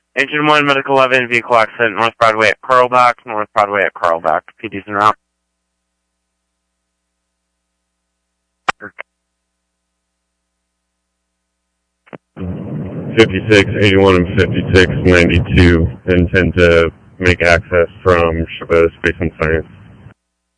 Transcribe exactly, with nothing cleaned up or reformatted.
Engine one, Medical eleven, vehicle accident, North Broadway at Carlbach, North Broadway at Carlbach. P D's en route. fifty-six, eighty-one, and fifty-six, ninety-two intend to make access from Chabot Space and Science.